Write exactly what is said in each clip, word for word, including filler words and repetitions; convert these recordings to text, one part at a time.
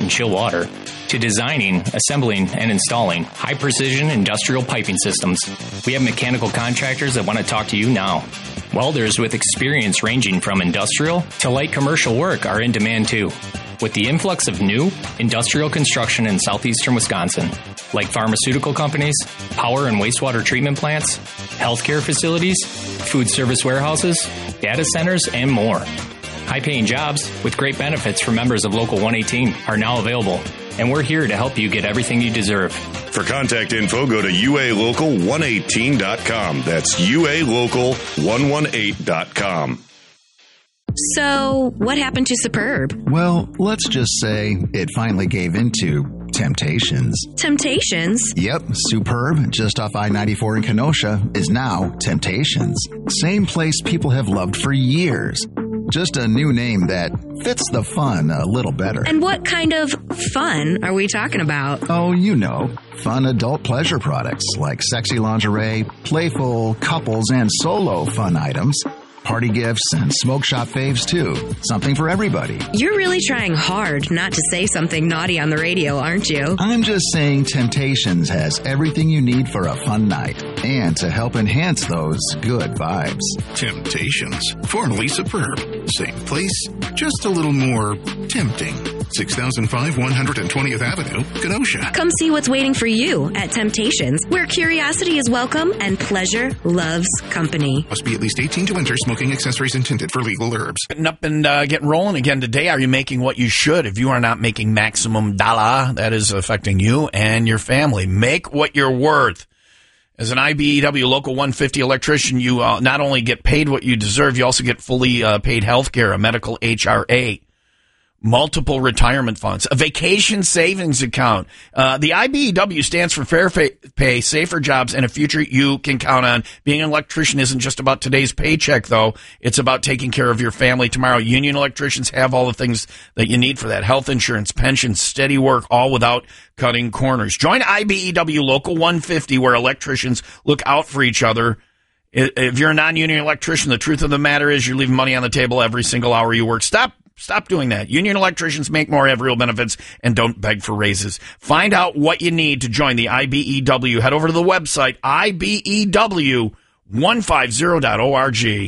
and chill water, to designing, assembling, and installing high-precision industrial piping systems. We have mechanical contractors that want to talk to you now. Welders with experience ranging from industrial to light commercial work are in demand too. With the influx of new industrial construction in southeastern Wisconsin, like pharmaceutical companies, power and wastewater treatment plants, healthcare facilities, food service warehouses, data centers, and more. High-paying jobs with great benefits for members of Local one eighteen are now available, and we're here to help you get everything you deserve. For contact info, go to U A local one eighteen dot com. That's U A local one eighteen dot com. So, what happened to Superb? Well, let's just say it finally gave into Temptations. Temptations? Yep, Superb, just off I ninety-four in Kenosha, is now Temptations. Same place people have loved for years. Just a new name that fits the fun a little better. And what kind of fun are we talking about? Oh, you know, fun adult pleasure products like sexy lingerie, playful couples and solo fun items, party gifts, and smoke shop faves, too. Something for everybody. You're really trying hard not to say something naughty on the radio, aren't you? I'm just saying Temptations has everything you need for a fun night and to help enhance those good vibes. Temptations, formerly Superb. Same place, just a little more tempting. six thousand five, one hundred twentieth Avenue, Kenosha. Come see what's waiting for you at Temptations, where curiosity is welcome and pleasure loves company. Must be at least eighteen to enter. Smoking accessories intended for legal herbs. Getting up and uh, getting rolling again today. Are you making what you should? If you are not making maximum dollar, that is affecting you and your family. Make what you're worth. As an I B E W Local one fifty electrician, you uh, not only get paid what you deserve, you also get fully uh, paid health care, a medical H R A, multiple retirement funds, a vacation savings account. Uh, the I B E W stands for Fair Pay, Safer Jobs, and a future you can count on. Being an electrician isn't just about today's paycheck, though. It's about taking care of your family tomorrow. Union electricians have all the things that you need for that. Health insurance, pension, steady work, all without cutting corners. Join I B E W Local one fifty, where electricians look out for each other. If you're a non-union electrician, the truth of the matter is you're leaving money on the table every single hour you work. Stop. Stop doing that. Union electricians make more, have real benefits, and don't beg for raises. Find out what you need to join the I B E W. Head over to the website, I B E W one fifty dot org.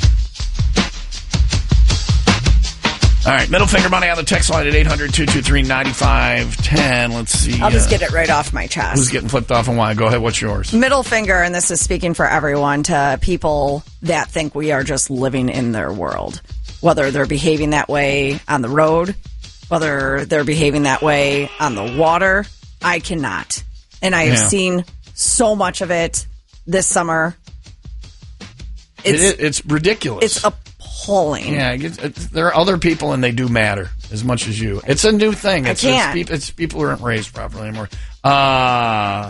All right, middle finger money on the text line at eight hundred, two two three, nine five one zero. Let's see. I'll just uh, get it right off my chest. Who's getting flipped off and why? Go ahead, what's yours? Middle finger, and this is speaking for everyone, to people that think we are just living in their world. Whether they're behaving that way on the road, whether they're behaving that way on the water, I cannot. And I have yeah. seen so much of it this summer. It's, it, it's ridiculous. It's appalling. Yeah, it's, it's, there are other people, and they do matter as much as you. It's a new thing. It's, I can't. It's, it's people who aren't raised properly anymore. Uh,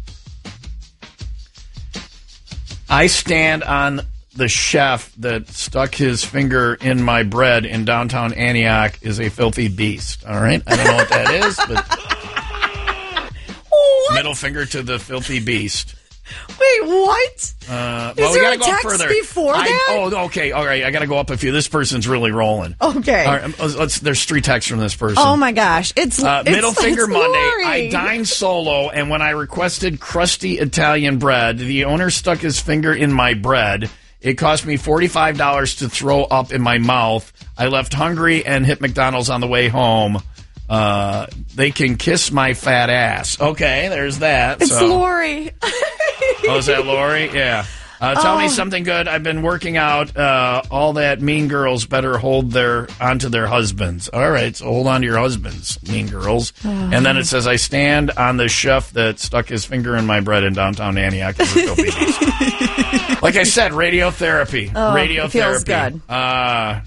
I stand on the chef that stuck his finger in my bread in downtown Antioch is a filthy beast. All right? I don't know what that is, but what? Middle finger to the filthy beast. Wait, what? Uh, is well, there we gotta a go text further. before I, that? Oh, okay. All right. I got to go up a few. This person's really rolling. Okay. All right, let's, let's, there's three texts from this person. Oh, my gosh. It's, uh, it's Middle Finger it's Monday. Lori. I dined solo, and when I requested crusty Italian bread, the owner stuck his finger in my bread. It cost me forty-five dollars to throw up in my mouth. I left hungry and hit McDonald's on the way home. Uh, they can kiss my fat ass. Okay, there's that. It's so. Lori. Oh, is that Lori? Yeah. Uh, tell oh. me something good. I've been working out. Uh, all that mean girls better hold their onto their husbands. All right, so hold on to your husbands, mean girls. Oh. And then it says, I stand on the chef that stuck his finger in my bread in downtown Antioch. Like I said, radiotherapy. Oh, radiotherapy. It feels good. Uh,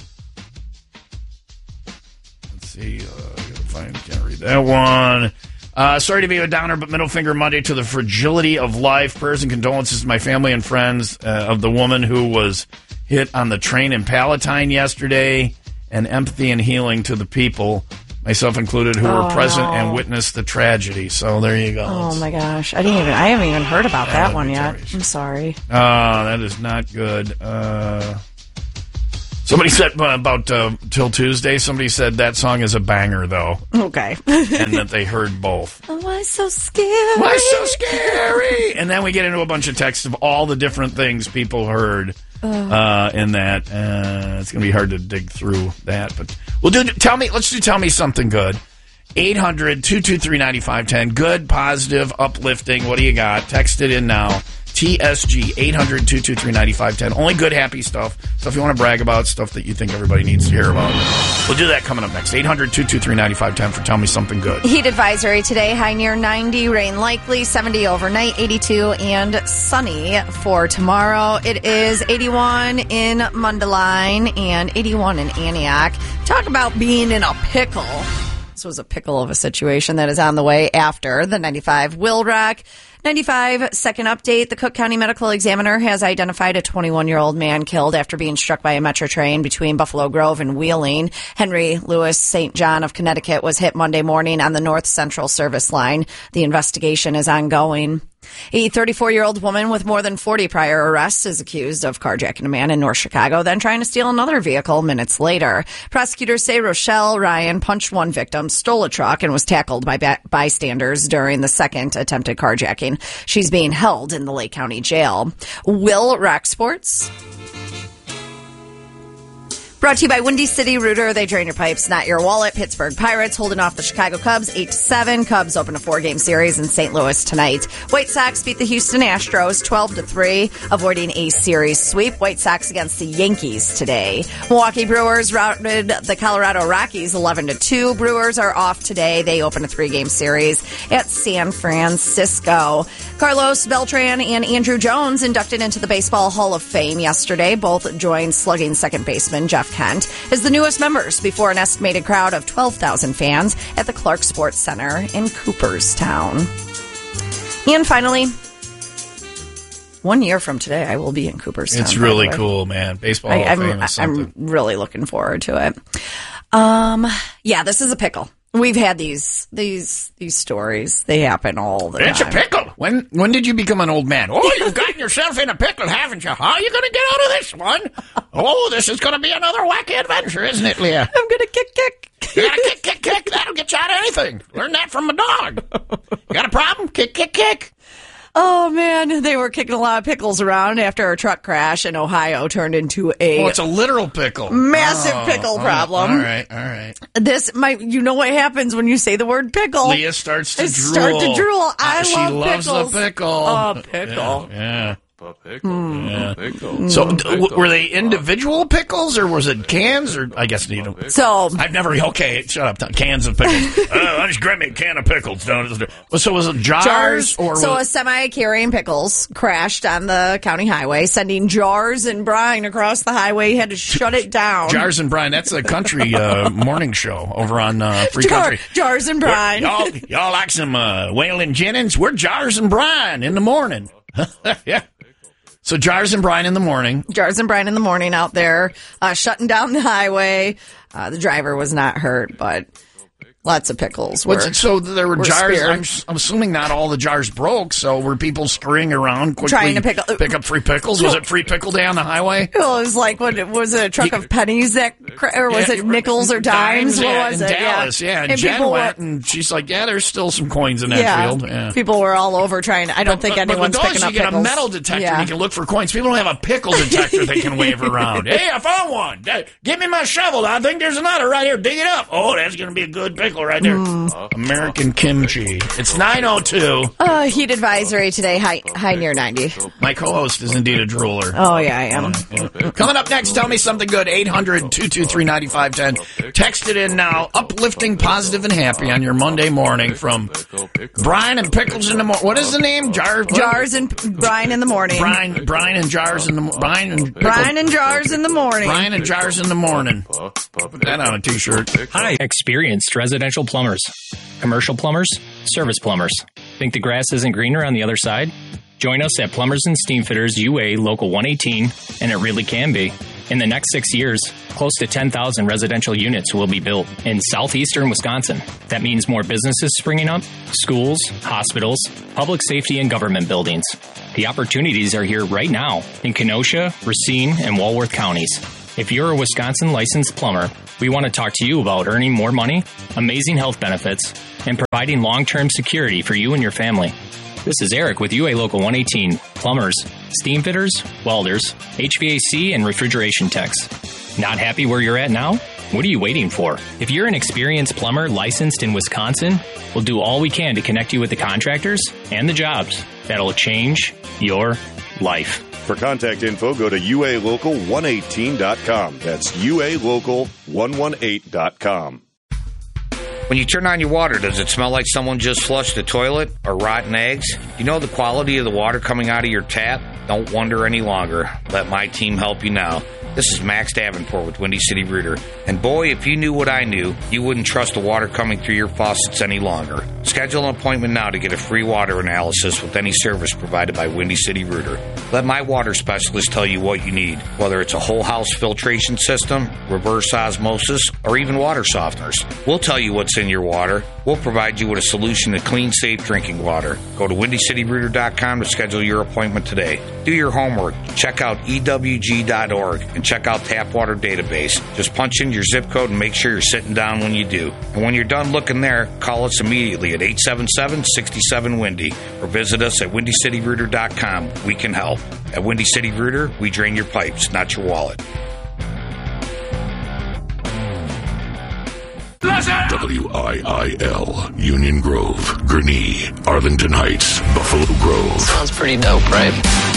let's see. Uh, I gotta find. Can't read that one. Uh, sorry to be a downer, but Middle Finger Monday to the fragility of life. Prayers and condolences to my family and friends uh, of the woman who was hit on the train in Palatine yesterday, and empathy and healing to the people, myself included, who oh, were present no. and witnessed the tragedy. So there you go. Oh my gosh, I didn't even. I haven't even heard about that one yet. I'm sorry. Uh, that is not good. Uh, Somebody said uh, about uh, Till Tuesday, somebody said that song is a banger, though. Okay. And that they heard both. Oh, why so scary? Why so scary? And then we get into a bunch of texts of all the different things people heard uh, in that. Uh, it's going to be hard to dig through that. But we'll do, tell me, let's do Tell Me Something Good. eight hundred, two two three, nine five one zero. Good, positive, uplifting. What do you got? Text it in now. T S G, eight hundred, two two three, nine five one zero. Only good, happy stuff. Stuff you want to brag about, stuff that you think everybody needs to hear about. We'll do that coming up next. eight hundred, two two three, nine five one zero for Tell Me Something Good. Heat advisory today, high near ninety, rain likely, seventy overnight, eighty-two, and sunny for tomorrow. It is eighty-one in Mundelein and eighty-one in Antioch. Talk about being in a pickle. This was a pickle of a situation that is on the way after the ninety-five Will Rock. ninety-five second update. The Cook County Medical Examiner has identified a twenty-one-year-old man killed after being struck by a Metro train between Buffalo Grove and Wheeling. Henry Louis Saint John of Connecticut was hit Monday morning on the North Central Service line. The investigation is ongoing. A thirty-four-year-old woman with more than forty prior arrests is accused of carjacking a man in North Chicago, then trying to steal another vehicle minutes later. Prosecutors say Rochelle Ryan punched one victim, stole a truck, and was tackled by by- bystanders during the second attempted carjacking. She's being held in the Lake County Jail. Will Rock Sports. Brought to you by Windy City Rooter. They drain your pipes, not your wallet. Pittsburgh Pirates holding off the Chicago Cubs eight to seven. Cubs open a four-game series in Saint Louis tonight. White Sox beat the Houston Astros twelve to three, avoiding a series sweep. White Sox against the Yankees today. Milwaukee Brewers routed the Colorado Rockies eleven to two. Brewers are off today. They open a three-game series at San Francisco. Carlos Beltran and Andrew Jones inducted into the Baseball Hall of Fame yesterday. Both joined slugging second baseman Jeff Kent as the newest members before an estimated crowd of twelve thousand fans at the Clark Sports Center in Cooperstown. And finally, one year from today, I will be in Cooperstown. It's really cool, man. Baseball Hall I, of I'm, Fame is something. I'm really looking forward to it. Um, yeah, this is a pickle. We've had these these these stories. They happen all the it's time. It's a pickle. When when did you become an old man? Oh, you've gotten yourself in a pickle, haven't you? How are you going to get out of this one? Oh, this is going to be another wacky adventure, isn't it, Leah? I'm going to kick, kick. You got to kick, kick, kick. That'll get you out of anything. Learn that from a dog. You got a problem? Kick, kick, kick. Oh, man, they were kicking a lot of pickles around after a truck crash in Ohio turned into a... Oh, it's a literal pickle. Massive oh, pickle oh, problem. All right, all right. This might, you know what happens when you say the word pickle. Leah starts to I drool. start to drool. I uh, she love loves pickles. the pickle. Oh, pickle. Yeah. yeah. A pickle. Mm. Yeah. Pickle. So, Mm. w- were they individual pickles, or was it cans, or I guess you know? So I've never. Okay, shut up. Cans of pickles. uh, I just grab me a can of pickles. So was it jars, jars. or so was, a semi carrying pickles crashed on the county highway, sending jars and brine across the highway. Had to shut it down. Jars and brine. That's a country uh, morning show over on uh, Free Jar- Country. Jars and brine. We're, y'all, y'all like some uh, Waylon Jennings? We're jars and brine in the morning. Yeah. So jars and brine in the morning. Jars and brine in the morning out there, uh, shutting down the highway. Uh, the driver was not hurt, but lots of pickles were. What's, so there were, were jars. I'm, spared. I'm assuming not all the jars broke. So were people scurrying around quickly Trying to pick up- pick up free pickles? Was it free pickle day on the highway? Well, it was like, what was it, a truck of pennies that, cra- or was Yeah, it nickels or dimes? yeah, what was in it? Dallas, yeah. And, And Jen people went, were, and she's like, "Yeah, there's still some coins in that yeah, field." Yeah. people were all over trying. I don't But- think but, anyone's but with picking those, up you get pickles. a metal detector Yeah. and you can look for coins. People don't have a pickle detector they can wave around. Hey, I found one. Give me my shovel. I think there's another right here. Dig it up. Oh, that's going to be a good pickle right there. Mm. American kimchi. It's nine oh two. Uh, heat advisory today, high, high near ninety. My co-host is indeed a drooler. Oh, yeah, I am. Yeah. Coming up next, tell me something good. eight hundred, two two three, nine five one zero. Text it in now. Uplifting, positive, and happy on your Monday morning from Brian and Pickles in the morning. What is the name? Jar- Jars and brine in the morning. Brian, Brian and Jars in the mo- Brian and Pickle- Brine and jars in the morning. Brian and Jars in the morning. Put that on a t-shirt. Hi, experienced residential plumbers, commercial plumbers, service plumbers. Think the grass isn't greener on the other side? Join us at Plumbers and Steamfitters U A Local one eighteen, and it really can be. In the next six years, close to ten thousand residential units will be built in southeastern Wisconsin. That means more businesses springing up, schools, hospitals, public safety, and government buildings. The opportunities are here right now in Kenosha, Racine, and Walworth counties. If you're a Wisconsin licensed plumber, we want to talk to you about earning more money, amazing health benefits, and providing long-term security for you and your family. This is Eric with U A Local one eighteen, plumbers, steam fitters, welders, H V A C, and refrigeration techs. Not happy where you're at now? What are you waiting for? If you're an experienced plumber licensed in Wisconsin, we'll do all we can to connect you with the contractors and the jobs that'll change your life. For contact info, go to U A local one eighteen dot com. That's U A local one eighteen dot com. When you turn on your water, does it smell like someone just flushed the toilet or rotten eggs? You know the quality of the water coming out of your tap? Don't wonder any longer. Let my team help you now. This is Max Davenport with Windy City Rooter. And boy, if you knew what I knew, you wouldn't trust the water coming through your faucets any longer. Schedule an appointment now to get a free water analysis with any service provided by Windy City Rooter. Let my water specialist tell you what you need, whether it's a whole house filtration system, reverse osmosis, or even water softeners. We'll tell you what's in your water. We'll provide you with a solution to clean, safe drinking water. Go to windy city rooter dot com to schedule your appointment today. Do your homework. Check out E W G dot org and check out Tap Water Database. Just punch in your zip code and make sure you're sitting down when you do. And when you're done looking there, call us immediately at eight seven seven, six seven, Windy or visit us at windy city rooter dot com. We can help. At Windy City Rooter, we drain your pipes, not your wallet. W I I L, Union Grove, Gurnee, Arlington Heights, Buffalo Grove. Sounds pretty dope, right?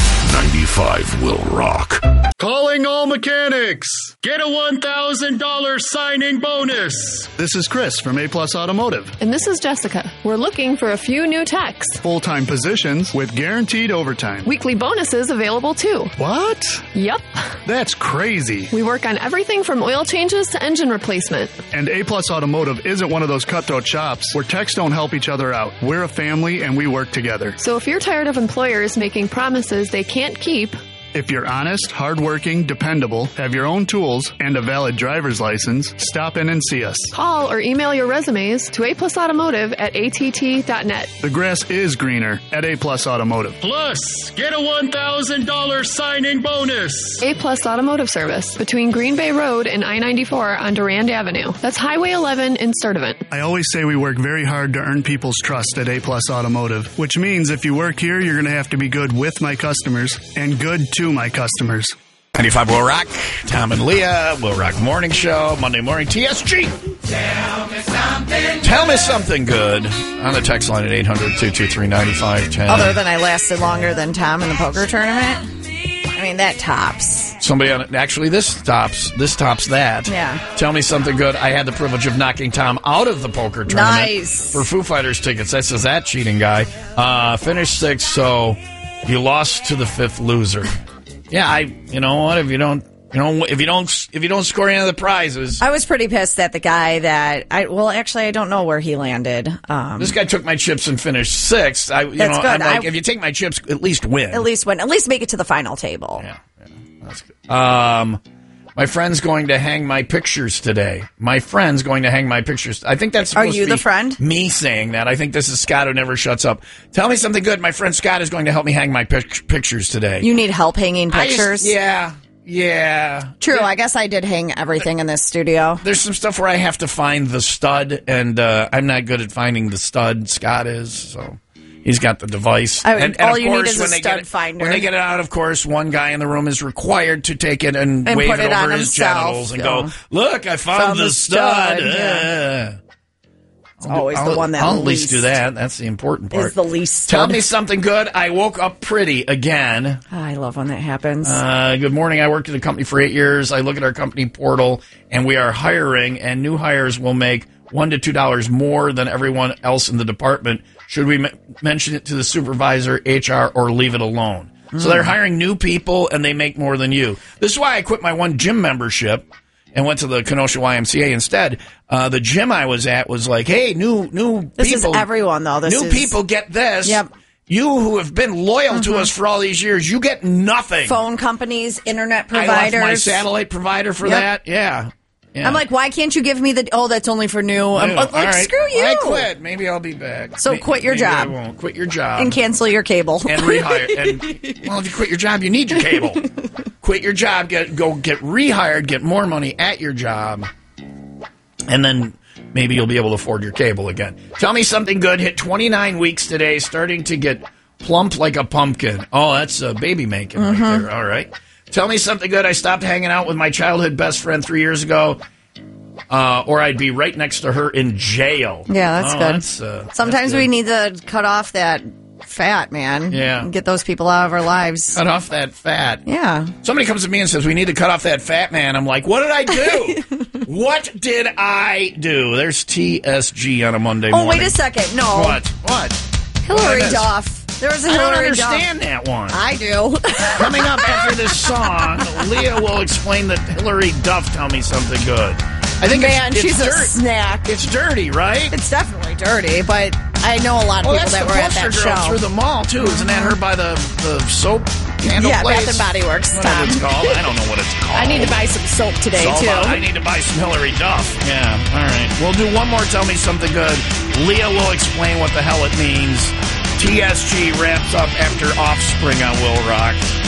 ninety-five will rock. Calling all mechanics. Get a one thousand dollars signing bonus. This is Chris from A Plus Automotive. And this is Jessica. We're looking for a few new techs. Full-time positions with guaranteed overtime. Weekly bonuses available too. What? Yep. That's crazy. We work on everything from oil changes to engine replacement. And A Plus Automotive isn't one of those cutthroat shops where techs don't help each other out. We're a family and we work together. So if you're tired of employers making promises they can't keep, if you're honest, hardworking, dependable, have your own tools, and a valid driver's license, stop in and see us. Call or email your resumes to A Plus Automotive at A T T dot net. The grass is greener at A Plus Automotive. Plus, get a one thousand dollars signing bonus. A Plus Automotive Service between Green Bay Road and I ninety-four on Durand Avenue. That's Highway eleven in Sturtevant. I always say we work very hard to earn people's trust at A Plus Automotive, which means if you work here, you're going to have to be good with my customers and good to my customers. ninety-five Will Rock, Tom and Leah, Will Rock Morning Show, Monday morning, T S G. Tell me something Tell me something good on the text line at eight hundred, two two three, nine five one zero. Other than I lasted longer than Tom in the poker tournament. I mean, that tops. Somebody on it. Actually, this tops. This tops that. Yeah. Tell me something good. I had the privilege of knocking Tom out of the poker tournament Nice. for Foo Fighters tickets. That says that cheating guy. Uh, finished sixth, so you lost to the fifth loser. Yeah, I. You know what? If you don't, you know, if you don't, if you don't score any of the prizes, I was pretty pissed at the guy that I. Well, actually, I don't know where he landed. Um, this guy took my chips and finished sixth. I, you That's know, good. I'm like, I- if you take my chips, at least win. At least win. At least make it to the final table. Yeah, yeah, that's good. Um, my friend's going to hang my pictures today. My friend's going to hang my pictures. I think that's Are supposed you to be the friend? Me saying that. I think this is Scott who never shuts up. Tell me something good. My friend Scott is going to help me hang my pic- pictures today. You need help hanging I just- pictures? yeah, yeah. True. I guess I did hang everything in this studio. There's some stuff where I have to find the stud, and uh, I'm not good at finding the stud. Scott is, so he's got the device. I- and, and all of you need course, is a when they stud get it, finder. When they get it out, of course, one guy in the room is required to take it and, And wave put it, it on over his himself, genitals and so. go, "Look, I found, Found the, the stud." stud, yeah. Uh. It's always I'll, the one that I'll at least least do that. That's the important part. is the least Tell stud. me something good. I woke up pretty again. Oh, I love when that happens. Uh, good morning. I worked at a company for eight years. I look at our company portal, and we are hiring, and new hires will make one to two dollars more than everyone else in the department. Should we m- mention it to the supervisor, H R, or leave it alone? Mm. So they're hiring new people, and they make more than you. This is why I quit my one gym membership and went to the Kenosha Y M C A instead. Uh, the gym I was at was like, hey, new new this people. is everyone, though. This new is people get this. Yep. You who have been loyal Mm-hmm. to us for all these years, you get nothing. phone companies, internet I providers. left my satellite provider for Yep. that. Yeah. yeah. I'm like, why can't you give me the? Oh, that's only for new. I'm Ew. like, All right. screw you. I quit. Maybe I'll be back. So May- quit your maybe job. I won't. Quit your job. And cancel your cable. And rehire. And, well, if you quit your job, you need your cable. quit your job, get go get rehired, get more money at your job, and then maybe you'll be able to afford your cable again. Tell me something good. Hit twenty-nine weeks today, starting to get plump like a pumpkin. Oh, that's a baby making Mm-hmm. right there. All right. Tell me something good. I stopped hanging out with my childhood best friend three years ago, uh, or I'd be right next to her in jail. Yeah, that's Oh, good. That's, uh, Sometimes that's we good. need to cut off that fat, man. Yeah. And get those people out of our lives. Cut off that fat. Yeah. Somebody comes to me and says, we need to cut off that fat man. I'm like, what did I do? What did I do? There's T S G on a Monday Oh, morning. wait a second. No. What? What? Hillary What is? Duff. There was a I don't Hillary understand Duff. that one. I do. Coming up after this song, Leah will explain that Hillary Duff. Tell me something good. I think Man, it's, it's she's a dirt- snack. It's dirty, right? It's definitely dirty, but I know a lot of Oh, people that's that the were at poster that girl show. through the mall too. Isn't that her by the, the soap candle Yeah, place? Bath and Body Works, What Tom. it's called? I don't know what it's called. I need to buy some soap today, It's all too. about, I need to buy some Hillary Duff. Yeah, all right. We'll do one more Tell Me Something Good. Leah will explain what the hell it means. T S G wraps up after Offspring on Will Rock.